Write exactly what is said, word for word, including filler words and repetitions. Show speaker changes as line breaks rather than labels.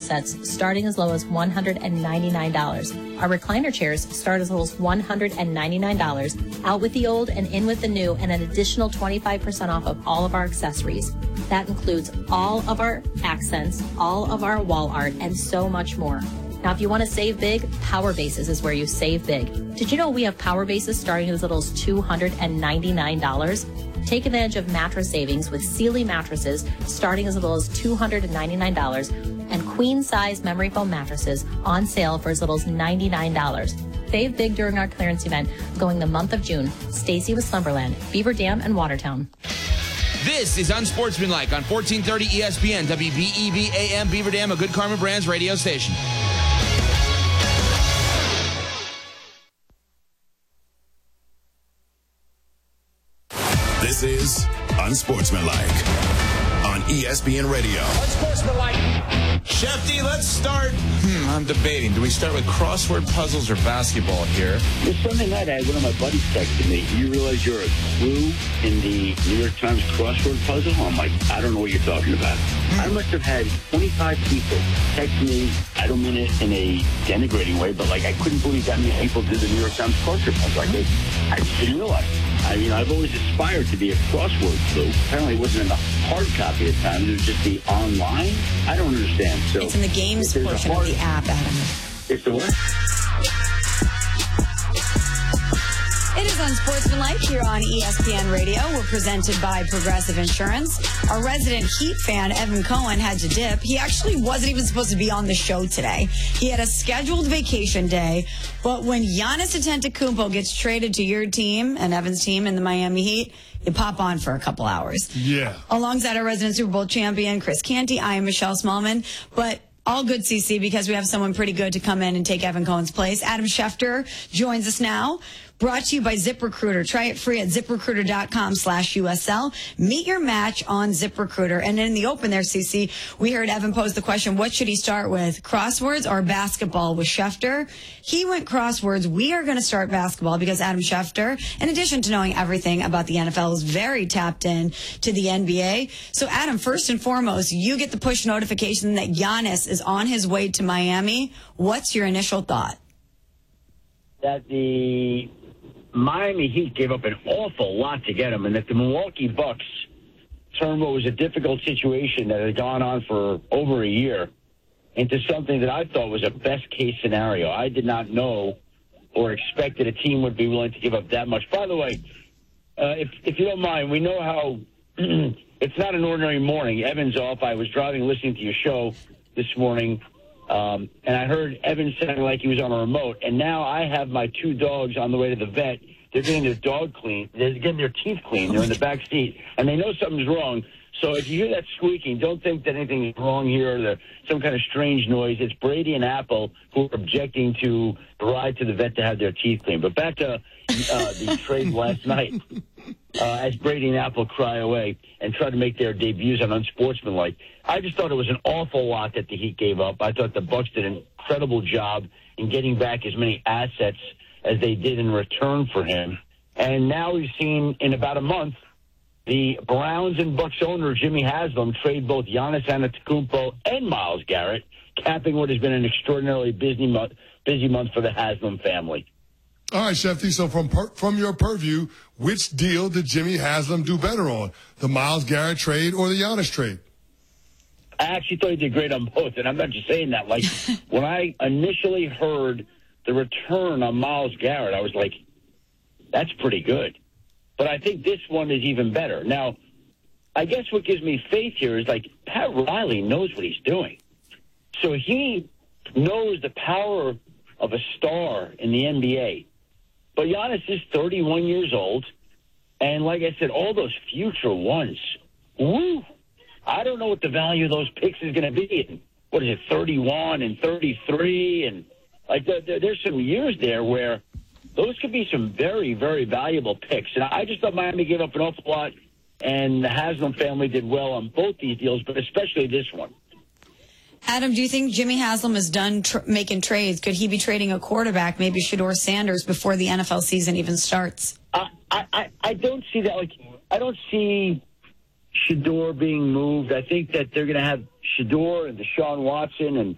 sets starting as low as one hundred ninety-nine dollars. Our recliner chairs start as low as one hundred ninety-nine dollars. Out with the old and in with the new, and an additional twenty-five percent off of all of our accessories. That includes all of our accents, all of our wall art, and so much more. Now, if you want to save big, Power Bases is where you save big. Did you know we have Power Bases starting as little as two hundred ninety-nine dollars? Take advantage of mattress savings with Sealy mattresses starting as little as two hundred ninety-nine dollars and queen-size memory foam mattresses on sale for as little as ninety-nine dollars. Save big during our clearance event going the month of June. Stacy with Slumberland, Beaver Dam, and Watertown.
This is Unsportsmanlike on fourteen thirty E S P N, W B E V A M, Beaver Dam, a Good Karma Brands radio station.
This is Unsportsmanlike on E S P N Radio.
Unsportsmanlike.
Shefty, let's start. Hmm, I'm debating. Do we start with crossword puzzles or basketball here?
This Sunday night, I had one of my buddies texting me. You realize you're a clue in the New York Times crossword puzzle? I'm like, I don't know what you're talking about. Hmm. I must have had twenty-five people text me. I don't mean it in a denigrating way, but like I couldn't believe that many people did the New York Times crossword puzzle. Like, I just didn't realize. I mean, I've always aspired to be a crossword clue. Apparently it wasn't in the hard copy at times. It was just the online. I don't understand. So
it's in the games portion of the app, Adam.
It's the what?
It is Unsportsmanlike here on E S P N Radio. We're presented by Progressive Insurance. Our resident Heat fan, Evan Cohen, had to dip. He actually wasn't even supposed to be on the show today. He had a scheduled vacation day, but when Giannis Antetokounmpo gets traded to your team and Evan's team in the Miami Heat, you pop on for a couple hours.
Yeah.
Alongside our resident Super Bowl champion, Chris Canty, I am Michelle Smallman, but all good, C C, because we have someone pretty good to come in and take Evan Cohen's place. Adam Schefter joins us now. Brought to you by ZipRecruiter. Try it free at ZipRecruiter.com slash USL. Meet your match on ZipRecruiter. And in the open there, C C, we heard Evan pose the question, what should he start with, crosswords or basketball with Schefter? He went crosswords. We are going to start basketball because Adam Schefter, in addition to knowing everything about the N F L, is very tapped in to the N B A. So, Adam, first and foremost, you get the push notification that Giannis is on his way to Miami. What's your initial thought?
That the Miami Heat gave up an awful lot to get him, and that the Milwaukee Bucks turned what was a difficult situation that had gone on for over a year into something that I thought was a best-case scenario. I did not know or expect that a team would be willing to give up that much. By the way, uh, if, if you don't mind, we know how it's not an ordinary morning. Evan's off. I was driving listening to your show this morning. Um, and I heard Evan sounding like he was on a remote. And now I have my two dogs on the way to the vet. They're getting their dog clean. They're getting their teeth cleaned. They're in the back seat. And they know something's wrong. So if you hear that squeaking, don't think that anything is wrong here or that some kind of strange noise. It's Brady and Apple who are objecting to the ride to the vet to have their teeth cleaned. But back to uh, the trade last night. Uh, as Brady and Apple cry away and try to make their debuts on Unsportsmanlike. I just thought it was an awful lot that the Heat gave up. I thought the Bucks did an incredible job in getting back as many assets as they did in return for him. And now we've seen in about a month the Browns and Bucks owner Jimmy Haslam trade both Giannis Antetokounmpo and Myles Garrett, capping what has been an extraordinarily busy month, busy month for the Haslam family.
All right, Shefty, so from per, from your purview, which deal did Jimmy Haslam do better on, the Myles Garrett trade or the Giannis trade?
I actually thought he did great on both, and I'm not just saying that. Like, when I initially heard the return on Myles Garrett, I was like, that's pretty good. But I think this one is even better. Now, I guess what gives me faith here is, like, Pat Riley knows what he's doing. So he knows the power of a star in the N B A. But Giannis is thirty-one years old, and like I said, all those future ones, woo, I don't know what the value of those picks is going to be. And what is it, thirty-one and thirty-three? And like there, there, there's some years there where those could be some very, very valuable picks. And I just thought Miami gave up an awful lot, and the Haslam family did well on both these deals, but especially this one.
Adam, do you think Jimmy Haslam is done tr- making trades? Could he be trading a quarterback, maybe Shedeur Sanders, before the N F L season even starts?
Uh, I, I, I don't see that. Like, I don't see Shedeur being moved. I think that they're going to have Shedeur and Deshaun Watson and